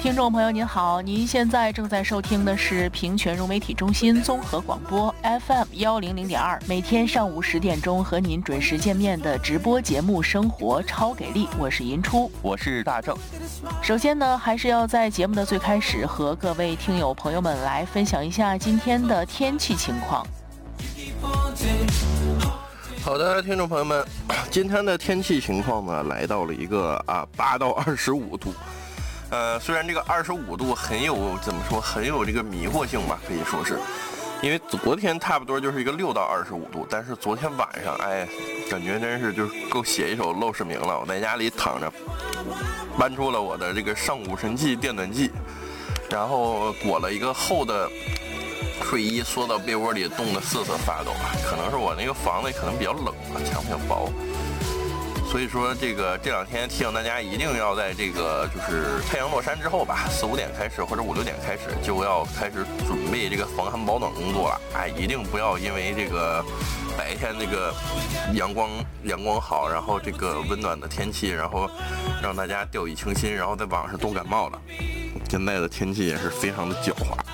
听众朋友您好，您现在正在收听的是平泉融媒体中心综合广播 FM100.2，每天上午10点钟和您准时见面的直播节目《生活超给力》，我是银初， 我是大正。 首先呢，还是要在节目的最开始和各位听友朋友们来分享一下今天的天气情况。 好的，听众朋友们，今天的天气情况呢，来到了一个8到25度。虽然这个25度很有这个迷惑性吧，可以说是，因为昨天差不多就是一个6到25度，但是昨天晚上，感觉真是就是够写一首陋室铭了。我在家里躺着，搬出了我的这个上古神器电暖器，然后裹了一个厚的睡衣，缩到被窝里，冻得瑟瑟发抖啊！可能是我那个房子可能比较冷啊，墙比较薄。所以说这两天提醒大家一定要在这个就是太阳落山之后吧，4、5点开始或者5、6点开始就要开始准备这个防寒保暖工作了。一定不要因为这个白天这个阳光好，然后这个温暖的天气，然后让大家掉以轻心，然后在网上都感冒了。现在的天气也是非常的狡猾。